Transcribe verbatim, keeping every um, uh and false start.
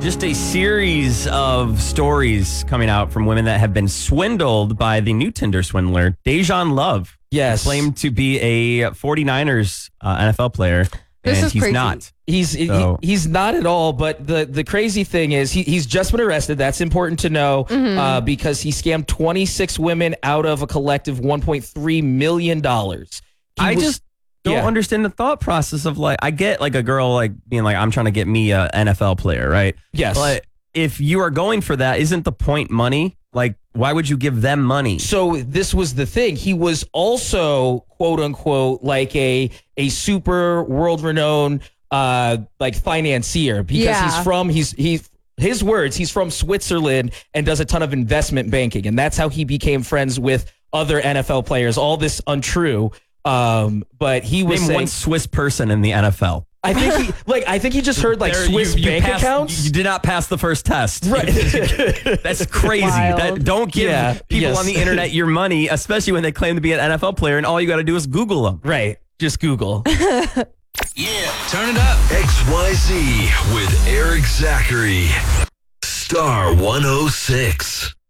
Just a series of stories coming out from women that have been swindled by the new Tinder swindler, Dejan Love. Yes. Claimed to be a 49ers uh, N F L player, This and is he's crazy. not. He's So- he, he's not at all. But the, the crazy thing is he, he's just been arrested. That's important to know uh, because he scammed twenty-six women out of a collective one point three million dollars. I just don't yeah. understand the thought process of like, I get like a girl like being like, I'm trying to get me a N F L player, right? Yes. But if you are going for that, isn't the point money? Like, why would you give them money? So this was the thing. He was also quote unquote like a a super world renowned uh like financier because Yeah. he's from he's he's his words he's from Switzerland and does a ton of investment banking, and that's how he became friends with other N F L players. All this untrue. Um, but he was Name saying, one Swiss person in the N F L. I think he like I think he just heard like There, Swiss you- you bank passed- accounts. You did not pass the first test. Right. That's crazy. Wild. That, don't give Yeah, people yes. on the internet your money, especially when they claim to be an N F L player, and all you got to do is Google them. Right. Just Google. Yeah, turn it up. X Y Z with Eric Zachary. Star one oh six.